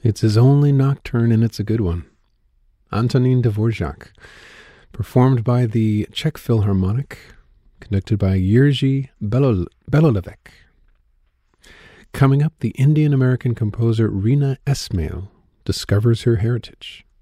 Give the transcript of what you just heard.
It's his only nocturne, and it's a good one. Antonin Dvorak, performed by the Czech Philharmonic, conducted by Jiří Belolevek. Coming up, the Indian-American composer Rina Esmail discovers her heritage.